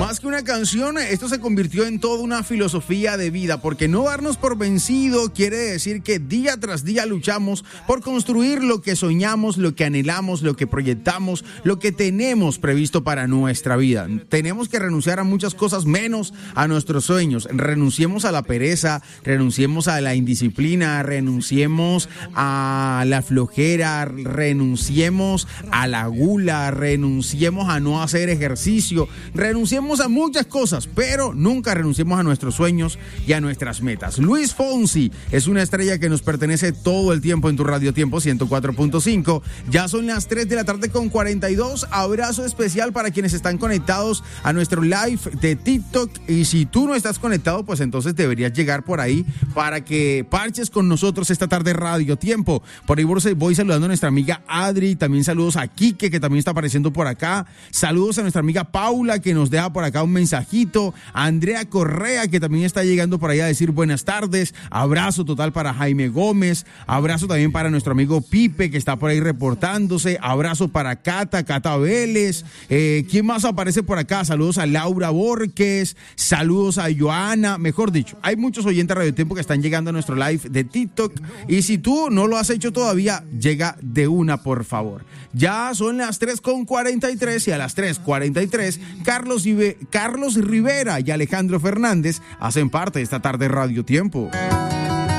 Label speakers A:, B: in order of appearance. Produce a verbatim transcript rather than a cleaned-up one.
A: Más que una canción, esto se convirtió en toda una filosofía de vida, porque no darnos por vencido quiere decir que día tras día luchamos por construir lo que soñamos, lo que anhelamos, lo que proyectamos, lo que tenemos previsto para nuestra vida. Tenemos que renunciar a muchas cosas menos a nuestros sueños. Renunciemos a la pereza, renunciemos a la indisciplina, renunciemos a la flojera, renunciemos a la gula, renunciemos a no hacer ejercicio, renunciemos a muchas cosas, pero nunca renunciemos a nuestros sueños y a nuestras metas. Luis Fonsi es una estrella que nos pertenece todo el tiempo en tu Radio Tiempo ciento cuatro punto cinco. Ya son las tres de la tarde con cuarenta y dos. Abrazo especial para quienes están conectados a nuestro live de TikTok. Y si tú no estás conectado, pues entonces deberías llegar por ahí para que parches con nosotros esta tarde Radio Tiempo. Por ahí voy saludando a nuestra amiga Adri. También saludos a Quique, que también está apareciendo por acá. Saludos a nuestra amiga Paula, que nos deja por acá un mensajito. A Andrea Correa, que también está llegando por ahí a decir buenas tardes. Abrazo total para Jaime Gómez. Abrazo también para nuestro amigo Pipe, que está por ahí reportándose. Abrazo para Cata, Cata Vélez. Eh, ¿Quién más aparece por acá? Saludos a Laura Borges. Saludos a Joana. Mejor dicho, hay muchos oyentes de Radio Tiempo que están llegando a nuestro live de TikTok. Y si tú no lo has hecho todavía, llega de una, por favor. Ya son las tres con cuarenta y tres y a las tres cuarenta y tres, Carlos, Ibe, Carlos Rivera y Alejandro Fernández hacen parte de esta tarde Radio Tiempo.